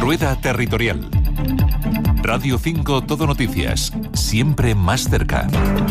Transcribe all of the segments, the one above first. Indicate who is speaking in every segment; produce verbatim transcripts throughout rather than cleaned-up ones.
Speaker 1: Rueda Territorial. Radio cinco Todo Noticias, siempre más cerca.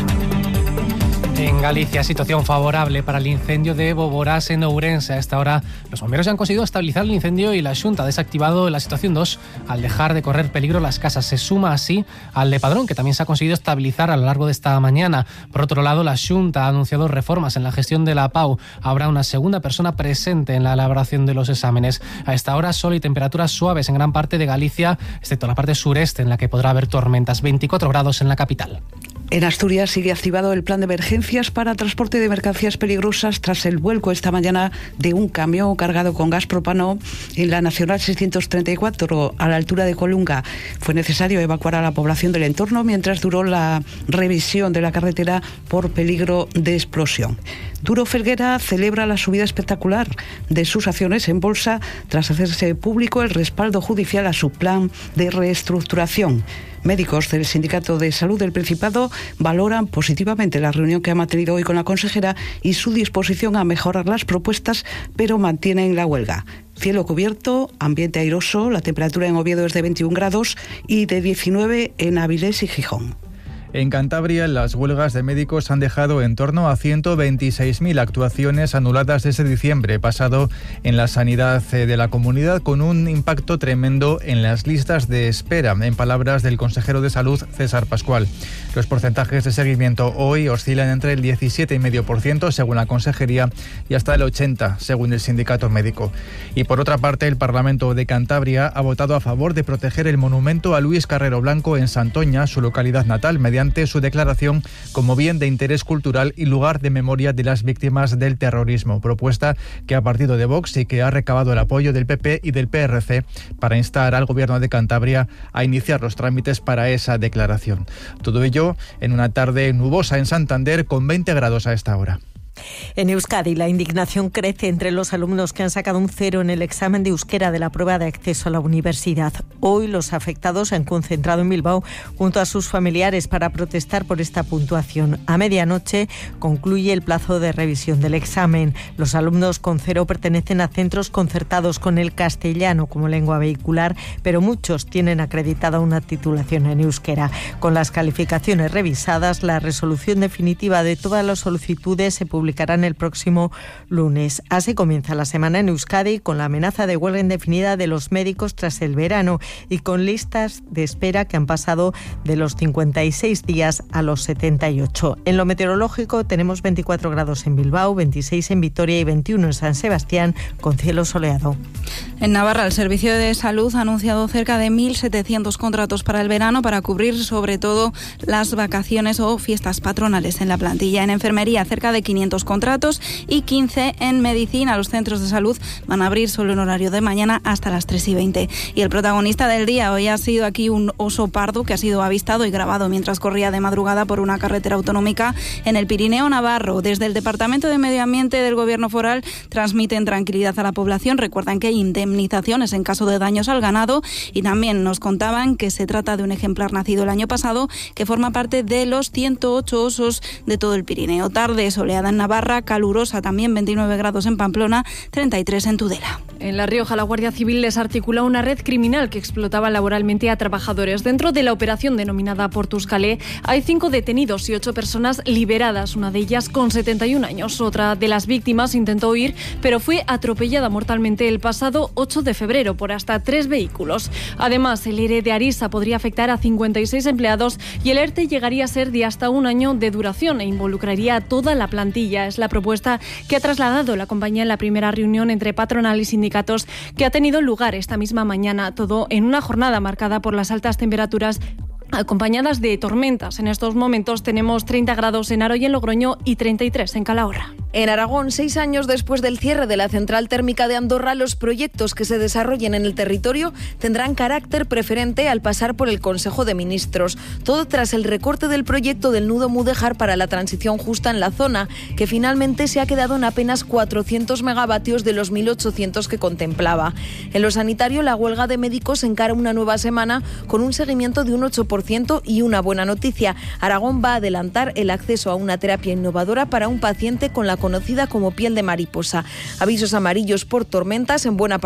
Speaker 2: En Galicia, situación favorable para el incendio de Boborás en Ourense. A esta hora, los bomberos ya han conseguido estabilizar el incendio y la Xunta ha desactivado la situación dos al dejar de correr peligro las casas. Se suma así al de Padrón, que también se ha conseguido estabilizar a lo largo de esta mañana. Por otro lado, la Xunta ha anunciado reformas en la gestión de la P A U. Habrá una segunda persona presente en la elaboración de los exámenes. A esta hora, sol y temperaturas suaves en gran parte de Galicia, excepto la parte sureste, en la que podrá haber tormentas. veinticuatro grados en la capital.
Speaker 3: En Asturias sigue activado el plan de emergencias para transporte de mercancías peligrosas tras el vuelco esta mañana de un camión cargado con gas propano en la Nacional seiscientos treinta y cuatro a la altura de Colunga. Fue necesario evacuar a la población del entorno mientras duró la revisión de la carretera por peligro de explosión. Duro Felguera celebra la subida espectacular de sus acciones en bolsa tras hacerse público el respaldo judicial a su plan de reestructuración. Médicos del Sindicato de Salud del Principado valoran positivamente la reunión que ha mantenido hoy con la consejera y su disposición a mejorar las propuestas, pero mantienen la huelga. Cielo cubierto, ambiente airoso, la temperatura en Oviedo es de veintiún grados y de diecinueve en Avilés y Gijón.
Speaker 4: En Cantabria, las huelgas de médicos han dejado en torno a ciento veintiséis mil actuaciones anuladas desde diciembre pasado en la sanidad de la comunidad, con un impacto tremendo en las listas de espera, en palabras del consejero de Salud, César Pascual. Los porcentajes de seguimiento hoy oscilan entre el diecisiete coma cinco por ciento según la consejería y hasta el ochenta por ciento según el sindicato médico. Y por otra parte, el Parlamento de Cantabria ha votado a favor de proteger el monumento a Luis Carrero Blanco en Santoña, su localidad natal, mediante su declaración como bien de interés cultural y lugar de memoria de las víctimas del terrorismo, propuesta que ha partido de Vox y que ha recabado el apoyo del P P y del P R C para instar al Gobierno de Cantabria a iniciar los trámites para esa declaración. Todo ello en una tarde nubosa en Santander con veinte grados a esta hora.
Speaker 5: En Euskadi, la indignación crece entre los alumnos que han sacado un cero en el examen de euskera de la prueba de acceso a la universidad. Hoy los afectados se han concentrado en Bilbao junto a sus familiares para protestar por esta puntuación. A medianoche concluye el plazo de revisión del examen. Los alumnos con cero pertenecen a centros concertados con el castellano como lengua vehicular, pero muchos tienen acreditada una titulación en euskera. Con las calificaciones revisadas, la resolución definitiva de todas las solicitudes se publicará publicarán el próximo lunes. Así comienza la semana en Euskadi con la amenaza de huelga indefinida de los médicos tras el verano y con listas de espera que han pasado de los cincuenta y seis días a los setenta y ocho. En lo meteorológico tenemos veinticuatro grados en Bilbao, veintiséis en Vitoria y veintiuno en San Sebastián con cielo soleado.
Speaker 6: En Navarra, el Servicio de Salud ha anunciado cerca de mil setecientos contratos para el verano para cubrir sobre todo las vacaciones o fiestas patronales en la plantilla. En enfermería, cerca de quinientos contratos y quince en medicina. Los centros de salud van a abrir solo en horario de mañana hasta las tres y veinte. Y el protagonista del día hoy ha sido aquí un oso pardo que ha sido avistado y grabado mientras corría de madrugada por una carretera autonómica en el Pirineo Navarro. Desde el Departamento de Medio Ambiente del Gobierno Foral transmiten tranquilidad a la población. Recuerdan que hay indemnizaciones en caso de daños al ganado y también nos contaban que se trata de un ejemplar nacido el año pasado que forma parte de los ciento ocho osos de todo el Pirineo. Tarde soleada en Navarra, calurosa también, veintinueve grados en Pamplona, treinta y tres en Tudela.
Speaker 7: En La Rioja, la Guardia Civil desarticula una red criminal que explotaba laboralmente a trabajadores. Dentro de la operación denominada Portus Calais hay cinco detenidos y ocho personas liberadas, una de ellas con setenta y un años. Otra de las víctimas intentó huir, pero fue atropellada mortalmente el pasado ocho de febrero por hasta tres vehículos. Además, el ERE de Arisa podría afectar a cincuenta y seis empleados y el ERTE llegaría a ser de hasta un año de duración e involucraría a toda la plantilla. Es la propuesta que ha trasladado la compañía en la primera reunión entre patronal y sindicatos que ha tenido lugar esta misma mañana, todo en una jornada marcada por las altas temperaturas acompañadas de tormentas. En estos momentos tenemos treinta grados en Aro y en Logroño y treinta y tres en Calahorra.
Speaker 8: En Aragón, seis años después del cierre de la central térmica de Andorra, los proyectos que se desarrollen en el territorio tendrán carácter preferente al pasar por el Consejo de Ministros. Todo tras el recorte del proyecto del nudo Mudéjar para la transición justa en la zona, que finalmente se ha quedado en apenas cuatrocientos megavatios de los mil ochocientos que contemplaba. En lo sanitario, la huelga de médicos encara una nueva semana con un seguimiento de un ocho por ciento y una buena noticia. Aragón va a adelantar el acceso a una terapia innovadora para un paciente con la conocida como piel de mariposa. Avisos amarillos por tormentas en buena parte